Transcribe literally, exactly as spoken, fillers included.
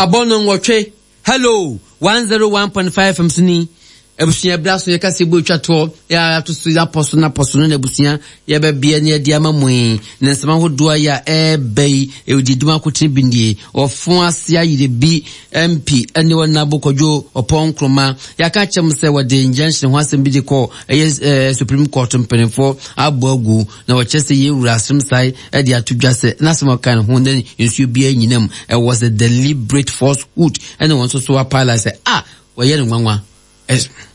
abono nwotwe hello one oh one point five F M sini ebusia braso ye kase bo twato ya to so ya poso na poso no ebusia ye be bia ne dia mamwe ne nsema hodoa ya e bei e odiduma kotin bindie ofon ase ayire bi M P ene wona bokodwo opon kroma ya ka chem se wode injunction ho asem bi de ko e Supreme Court mpenefo aboagu na wo chese ye wura asem sai e de atodwa se na asem kan ho ne nsu bi anyinam e was a deliberate falsehood ene won so so apala se ah wo ye nwanwa